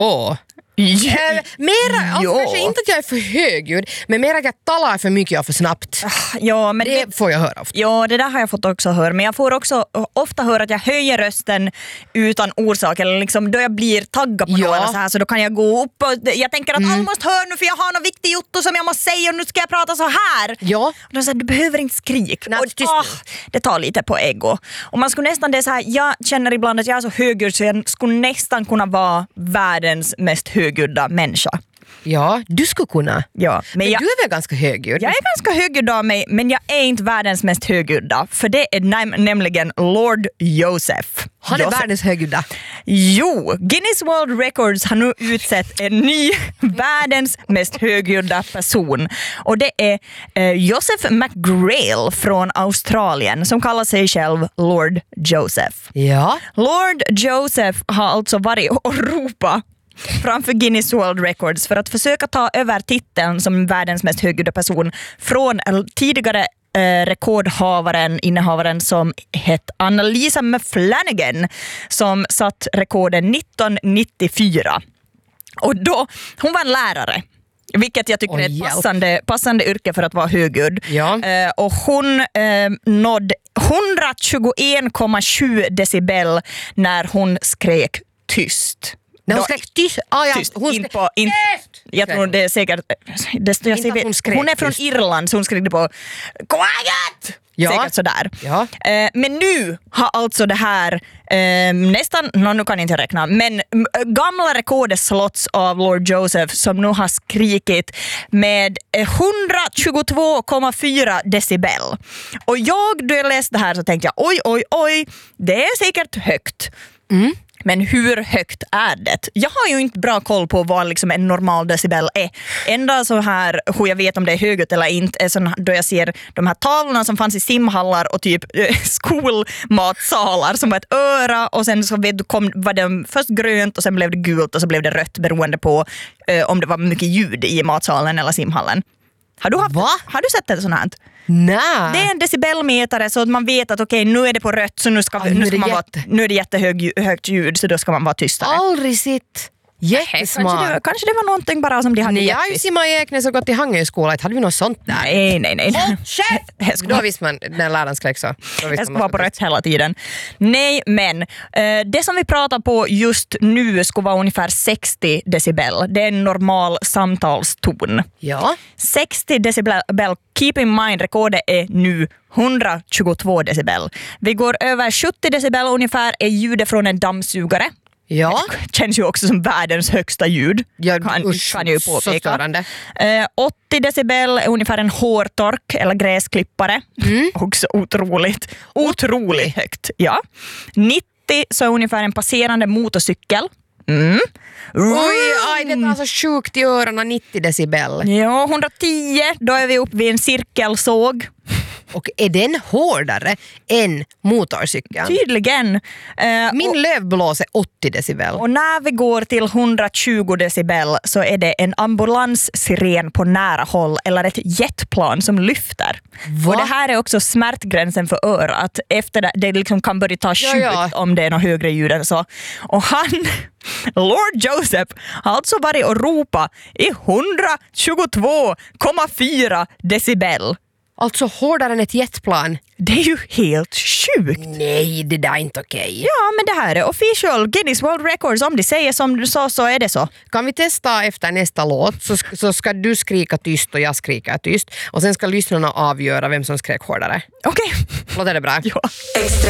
Kanske inte att jag är för högljudd, men mer att jag talar för mycket och för snabbt. Ja, men det får jag höra ofta. Ja, det där har jag fått också höra. Men jag får också ofta höra att jag höjer rösten utan orsak. Eller liksom då jag blir taggad på något eller så här. Så då kan jag gå upp och jag tänker att alla måste höra nu för jag har något viktigt jotto som jag måste säga och nu ska jag prata så här. Ja. Och då säger du behöver inte skrika. Det tar lite på ego. Och man skulle nästan det så här, jag känner ibland att jag är så högljudd så jag skulle nästan kunna vara världens mest högljudda människa. Ja, du skulle kunna. Ja, men du är väl ganska högljudd? Jag är ganska högljudd av mig, men jag är inte världens mest högljudda. För det är nämligen Lord Joseph. Han är världens högljudda. Jo, Guinness World Records har nu utsett en ny världens mest högljudda person. Och det är Joseph McGrail från Australien som kallar sig själv Lord Joseph. Ja. Lord Joseph har alltså varit och ropat framför Guinness World Records för att försöka ta över titeln som världens mest högljudda person från tidigare innehavaren som hette Annalisa Flanagan som satt rekorden 1994. Och då, hon var en lärare. Vilket jag tycker är ett passande yrke för att vara högljudd. Ja. Och hon nådde 121,7 decibel när hon skrek tyst. När hon skrek tyst? Tyst. Jag tror det är säkert... hon är från Irland så hon skrek på quiet! Ja. Säkert sådär. Ja. Men nu har alltså det här nästan, nu kan jag inte räkna, men gamla rekordet slåtts av Lord Joseph som nu har skrikit med 122,4 decibel. Och då jag läste det här så tänkte jag oj, det är säkert högt. Men hur högt är det? Jag har ju inte bra koll på vad liksom en normal decibel är. Enda så här hur jag vet om det är högt eller inte är sån, då jag ser de här tavlorna som fanns i simhallar och typ skolmatsalar som var ett öra och sen så var det först grönt och sen blev det gult och så blev det rött beroende på om det var mycket ljud i matsalen eller simhallen. Har du sett det sånt här? Nej. Det är en decibelmätare så att man vet att okej, nu är det på rött så nu är det jättehögt ljud så då ska man vara tystare. Aldrig sitt. Jättesmart. Kanske det var någonting bara som de hade. Jag har ju simmat i Eknäs och gått i Hangöskola. Hade vi något sånt där? Nej. Då visste man när läraren skrek så. Jag ska vara på rött hela tiden. Nej, men det som vi pratar på just nu ska vara ungefär 60 decibel. Det är en normal samtalston. Ja. 60 decibel. Keep in mind, rekordet är nu 122 decibel. Vi går över 70 decibel ungefär är ljudet från en dammsugare. Ja. Det känns ju också som världens högsta ljud. Kan jag ju påpeka. 80 decibel är ungefär en hårtork eller gräsklippare. Också otroligt högt. Ja. 90 så är ungefär en passerande motorcykel. Oj, det är så sjukt i öronen, 90 decibel. Ja, 110, då är vi uppe vid en cirkelsåg. Och är den hårdare än motorcykeln? Tydligen. Min lövblås är 80 decibel. Och när vi går till 120 decibel så är det en ambulanssiren på nära håll eller ett jetplan som lyfter. Och det här är också smärtgränsen för örat. Efter det liksom kan börja ta sjukt om det är något högre ljud än så. Och Lord Joseph har alltså varit och ropat i 122,4 decibel. Alltså hårdare än ett jetplan. Det är ju helt sjukt. Nej, det där är inte okej. Ja, men det här är official Guinness World Records. Om de säger som du sa så är det så. Kan vi testa efter nästa låt så ska du skrika tyst och jag skriker tyst. Och sen ska lyssnarna avgöra vem som skrek hårdare. Okej. Låter det bra? Ja.